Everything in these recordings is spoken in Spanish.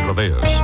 rodeos.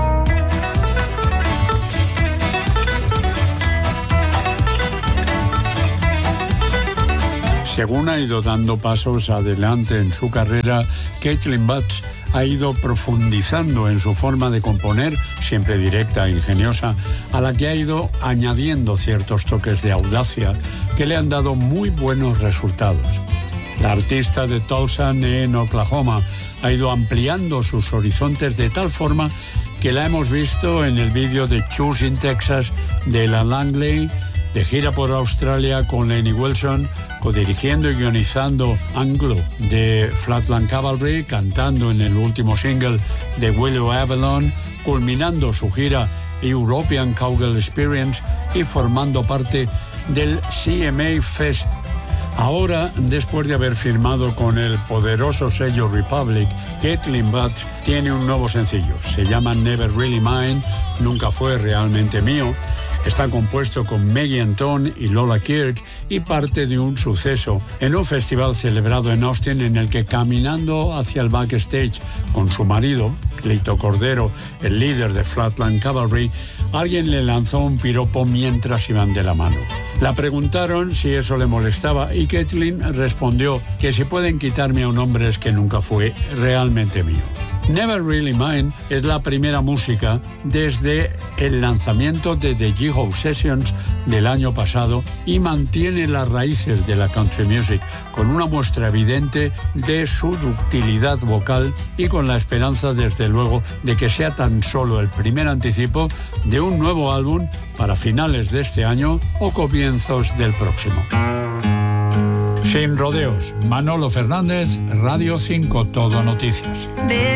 Según ha ido dando pasos adelante en su carrera, Caitlin Butts ha ido profundizando en su forma de componer, siempre directa e ingeniosa, a la que ha ido añadiendo ciertos toques de audacia que le han dado muy buenos resultados. La artista de Tulsa, en Oklahoma, ha ido ampliando sus horizontes de tal forma que la hemos visto en el vídeo de Choosing Texas de La Langley, de gira por Australia con Lainey Wilson, codirigiendo y guionizando Anglo de Flatland Cavalry, cantando en el último single de Willow Avalon, culminando su gira European Cowgirl Experience y formando parte del CMA Fest. Ahora, después de haber firmado con el poderoso sello Republic, Caitlin Butts tiene un nuevo sencillo. Se llama Never Really Mine, Nunca Fue Realmente Mío. Está compuesto con Maggie Anton y Lola Kirk y parte de un suceso en un festival celebrado en Austin en el que, caminando hacia el backstage con su marido, Cleito Cordero, el líder de Flatland Cavalry, alguien le lanzó un piropo mientras iban de la mano. La preguntaron si eso le molestaba y Caitlin respondió que si pueden quitarme a un hombre es que nunca fue realmente mío. Never Really Mine es la primera música desde el lanzamiento de The G-Ho Sessions del año pasado y mantiene las raíces de la country music con una muestra evidente de su ductilidad vocal y con la esperanza, desde luego, de que sea tan solo el primer anticipo de un nuevo álbum para finales de este año o comienzos del próximo. Sin rodeos, Manolo Fernández, Radio 5, Todo Noticias.